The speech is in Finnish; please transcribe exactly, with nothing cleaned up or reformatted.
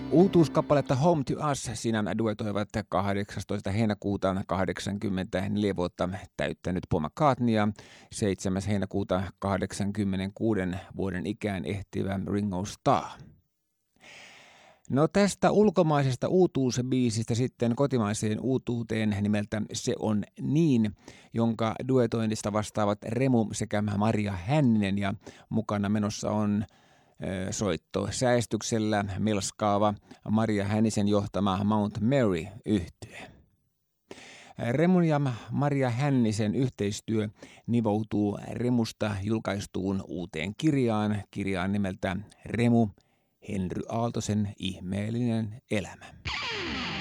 Uutuuskappaletta Home to Us siinä duetoivat kahdeksastoista heinäkuuta kahdeksankymmentäneljä vuotta täyttänyt Paul McCartney ja seitsemäs heinäkuuta kahdeksankymmentäkuusi vuoden ikään ehtivä Ringo Starr. No tästä ulkomaisesta uutuusbiisistä sitten kotimaiseen uutuuteen nimeltä Se on niin, jonka duetoinnista vastaavat Remu sekä Maria Hänninen ja mukana menossa on soitto säestyksellä melskaava Maria Hännisen johtama Mount Mary-yhtye. Remun ja Maria Hännisen yhteistyö nivoutuu Remusta julkaistuun uuteen kirjaan, kirjaan nimeltä Remu, Henry Aaltosen ihmeellinen elämä.